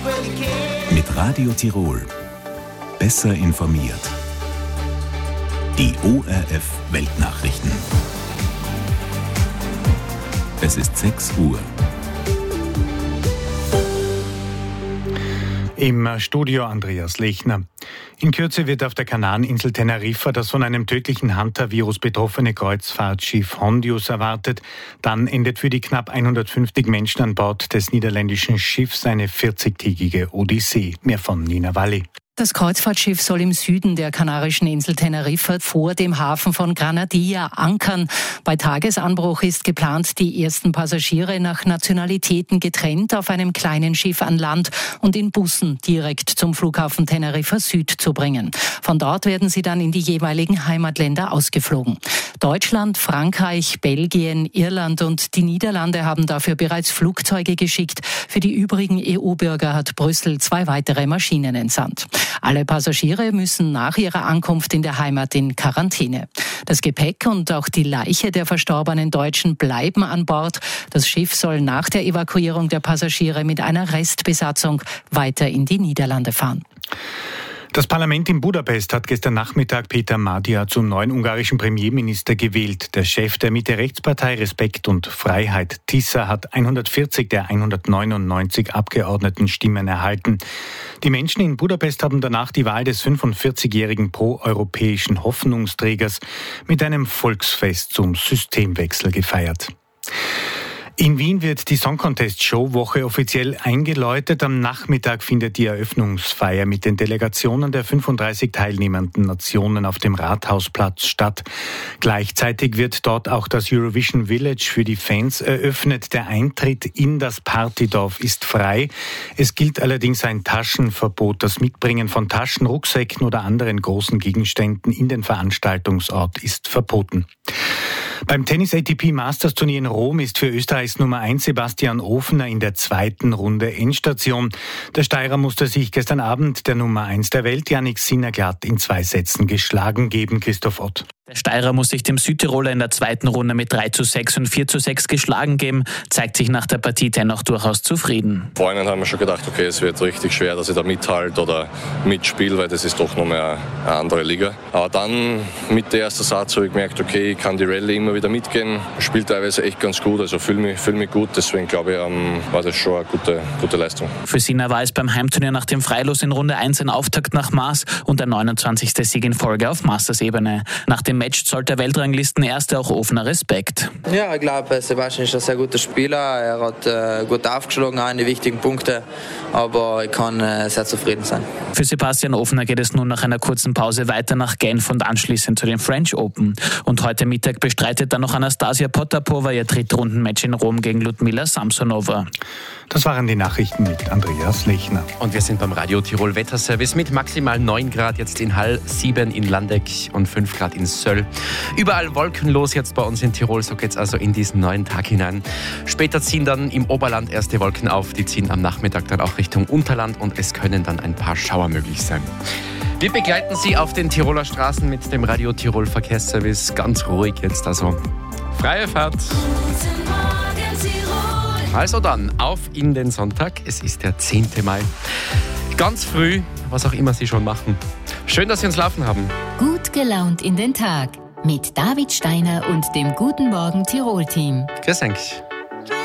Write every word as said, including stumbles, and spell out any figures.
Mit Radio Tirol. Besser informiert. Die O R F Weltnachrichten. Es ist sechs Uhr. Im Studio Andreas Lechner. In Kürze wird auf der Kanareninsel Teneriffa das von einem tödlichen Hunter-Virus betroffene Kreuzfahrtschiff Hondius erwartet. Dann endet für die knapp hundertfünfzig Menschen an Bord des niederländischen Schiffs eine vierzigtägige Odyssee. Mehr von Nina Walli. Das Kreuzfahrtschiff soll im Süden der kanarischen Insel Teneriffa vor dem Hafen von Granadilla ankern. Bei Tagesanbruch ist geplant, die ersten Passagiere nach Nationalitäten getrennt auf einem kleinen Schiff an Land und in Bussen direkt zum Flughafen Teneriffa Süd zu bringen. Von dort werden sie dann in die jeweiligen Heimatländer ausgeflogen. Deutschland, Frankreich, Belgien, Irland und die Niederlande haben dafür bereits Flugzeuge geschickt. Für die übrigen E U-Bürger hat Brüssel zwei weitere Maschinen entsandt. Alle Passagiere müssen nach ihrer Ankunft in der Heimat in Quarantäne. Das Gepäck und auch die Leiche der verstorbenen Deutschen bleiben an Bord. Das Schiff soll nach der Evakuierung der Passagiere mit einer Restbesatzung weiter in die Niederlande fahren. Das Parlament in Budapest hat gestern Nachmittag Peter Magyar zum neuen ungarischen Premierminister gewählt. Der Chef der Mitte-Rechtspartei Respekt und Freiheit, Tisza, hat hundertvierzig der hundertneunundneunzig Abgeordneten Stimmen erhalten. Die Menschen in Budapest haben danach die Wahl des fünfundvierzigjährigen pro-europäischen Hoffnungsträgers mit einem Volksfest zum Systemwechsel gefeiert. In Wien wird die Song Contest Show Woche offiziell eingeläutet. Am Nachmittag findet die Eröffnungsfeier mit den Delegationen der fünfunddreißig teilnehmenden Nationen auf dem Rathausplatz statt. Gleichzeitig wird dort auch das Eurovision Village für die Fans eröffnet. Der Eintritt in das Partydorf ist frei. Es gilt allerdings ein Taschenverbot. Das Mitbringen von Taschen, Rucksäcken oder anderen großen Gegenständen in den Veranstaltungsort ist verboten. Beim Tennis-A T P Masters Turnier in Rom ist für Österreichs Nummer eins Sebastian Ofener in der zweiten Runde Endstation. Der Steirer musste sich gestern Abend der Nummer eins der Welt, Jannik Sinner, glatt in zwei Sätzen geschlagen geben. Christoph Ott. Der Steirer muss sich dem Südtiroler in der zweiten Runde mit drei zu sechs und vier zu sechs geschlagen geben, zeigt sich nach der Partie dennoch durchaus zufrieden. Vorhin haben wir schon gedacht, okay, es wird richtig schwer, dass ich da mithalte oder mitspiele, weil das ist doch noch mehr eine andere Liga. Aber dann mit der ersten Satz habe ich gemerkt, okay, ich kann die Rallye immer wieder mitgehen, spielt teilweise echt ganz gut, also fühle mich, fühl mich gut, deswegen glaube ich, ähm, war das schon eine gute, gute Leistung. Für Sinner war es beim Heimturnier nach dem Freilos in Runde eins ein Auftakt nach Maß und der neunundzwanzigste Sieg in Folge auf Masters-Ebene. Nach dem Match zollt der Weltranglistenerste auch Ofener Respekt. Ja, ich glaube, Sebastian ist ein sehr guter Spieler. Er hat äh, gut aufgeschlagen, auch in die wichtigen Punkte. Aber ich kann äh, sehr zufrieden sein. Für Sebastian Ofener geht es nun nach einer kurzen Pause weiter nach Genf und anschließend zu den French Open. Und heute Mittag bestreitet dann noch Anastasia Potapova ihr Drittrundenmatch in Rom gegen Ludmila Samsonova. Das waren die Nachrichten mit Andreas Lechner. Und wir sind beim Radio Tirol Wetterservice mit maximal neun Grad jetzt in Hall, sieben in Landeck und fünf Grad in Söll. Überall wolkenlos jetzt bei uns in Tirol, so geht's also in diesen neuen Tag hinein. Später ziehen dann im Oberland erste Wolken auf, die ziehen am Nachmittag dann auch Richtung Unterland und es können dann ein paar Schauer möglich sein. Wir begleiten Sie auf den Tiroler Straßen mit dem Radio Tirol Verkehrsservice. Ganz ruhig jetzt, also freie Fahrt. Also dann, auf in den Sonntag. Es ist der zehnte Mai. Ganz früh, was auch immer Sie schon machen. Schön, dass Sie uns laufen haben. Gut gelaunt in den Tag mit David Steiner und dem Guten Morgen Tirol-Team. Grüß euch.